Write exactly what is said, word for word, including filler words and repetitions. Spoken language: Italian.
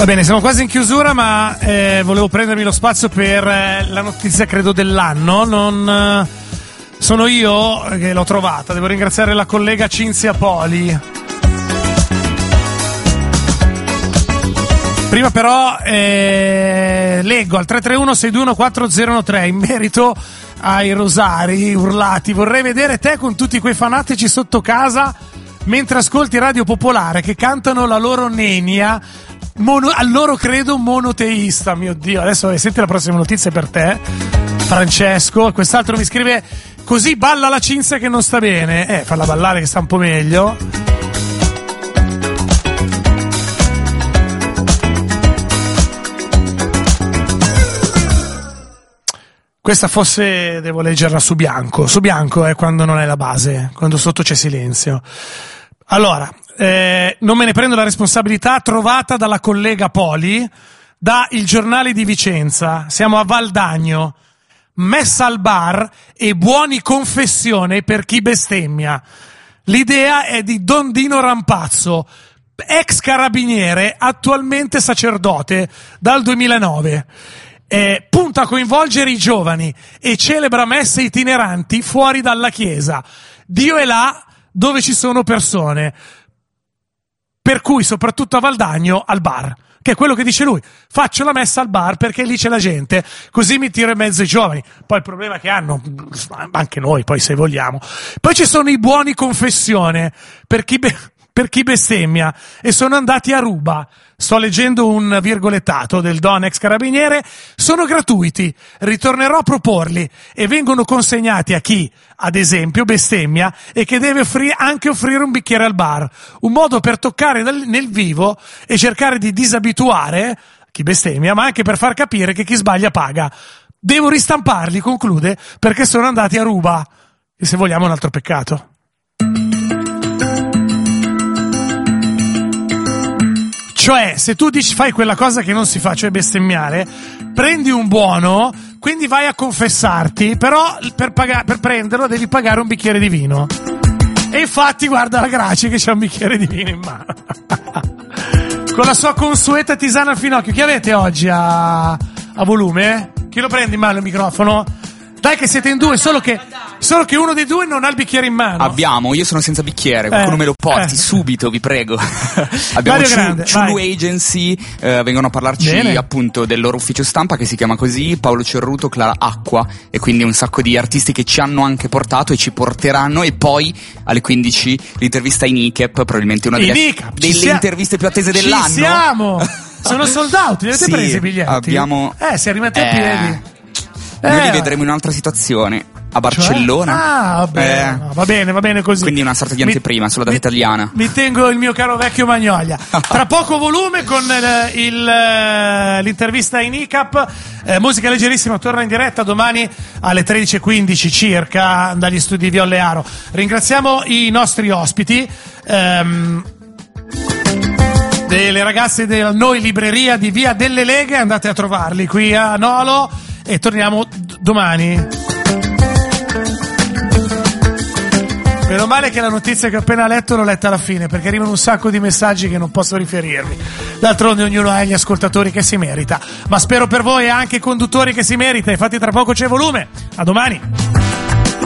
Va bene, siamo quasi in chiusura, ma eh, volevo prendermi lo spazio per eh, la notizia credo dell'anno. Non eh, sono io che l'ho trovata, devo ringraziare la collega Cinzia Poli. Prima però eh, leggo al tre tre uno sei due uno quattro zero uno tre in merito ai rosari urlati. Vorrei vedere te con tutti quei fanatici sotto casa mentre ascolti Radio Popolare che cantano la loro nenia mono, al loro credo monoteista. Mio Dio, adesso senti la prossima notizia per te, Francesco. Quest'altro mi scrive: così balla la Cinzia che non sta bene. Eh, farla ballare che sta un po' meglio. Questa fosse, devo leggerla su bianco. Su bianco è quando non è la base, quando sotto c'è silenzio. Allora, eh, non me ne prendo la responsabilità, trovata dalla collega Poli da Il Giornale di Vicenza. Siamo a Valdagno. Messa al bar e buoni confessione per chi bestemmia. L'idea è di Don Dino Rampazzo, ex carabiniere, attualmente sacerdote dal duemilanove. Eh, punta a coinvolgere i giovani e celebra messe itineranti fuori dalla chiesa. Dio è là dove ci sono persone, per cui soprattutto a Valdagno al bar, che è quello che dice lui: faccio la messa al bar perché lì c'è la gente, così mi tiro in mezzo ai giovani. Poi il problema che hanno anche noi, poi se vogliamo, poi ci sono i buoni confessione per chi be- per chi bestemmia e sono andati a ruba. Sto leggendo un virgolettato del Don ex carabiniere. Sono gratuiti, ritornerò a proporli e vengono consegnati a chi, ad esempio, bestemmia e che deve offrire, anche offrire un bicchiere al bar. Un modo per toccare nel, nel vivo e cercare di disabituare chi bestemmia, ma anche per far capire che chi sbaglia paga. Devo ristamparli, conclude, perché sono andati a ruba. E se vogliamo un altro peccato. Cioè, se tu dici fai quella cosa che non si fa, cioè bestemmiare, prendi un buono, quindi vai a confessarti, però per, pag- per prenderlo devi pagare un bicchiere di vino. E infatti guarda la Graci che c'ha un bicchiere di vino in mano. Con la sua consueta tisana al finocchio. Chi avete oggi a, a volume? Chi lo prende in mano il microfono? Dai che siete in due, solo che, solo che uno dei due non ha il bicchiere in mano. Abbiamo, io sono senza bicchiere, qualcuno eh, me lo porti eh. subito, vi prego. Abbiamo True Agency, eh, vengono a parlarci Bene. appunto del loro ufficio stampa che si chiama così, Paolo Cerruto, Clara Acqua, e quindi un sacco di artisti che ci hanno anche portato e ci porteranno, e poi alle quindici l'intervista in I C E P, probabilmente una delle, I C E P, delle sia- interviste più attese dell'anno. Ci siamo! Sono sold out, li avete sì, presi i biglietti? Abbiamo... Eh, si è rimatti eh. a piedi. Noi eh, li vedremo in un'altra situazione a Barcellona. Cioè? Ah, va bene, eh. no, va bene, va bene così. Quindi una sorta di anteprima mi, sulla data mi, italiana. Mi tengo il mio caro vecchio Magnolia. Tra poco volume con il, il, l'intervista in I C A P. Eh, musica leggerissima torna in diretta domani alle tredici e quindici circa dagli studi di Ollearo. Ringraziamo i nostri ospiti. Ehm, delle ragazze del Noi Libreria di Via delle Leghe, andate a trovarli qui a Nolo e torniamo d- domani. Meno male che la notizia che ho appena letto l'ho letta alla fine, perché arrivano un sacco di messaggi che non posso riferirvi. D'altronde ognuno ha gli ascoltatori che si merita, ma spero per voi anche i conduttori che si merita. Infatti tra poco c'è volume. A domani.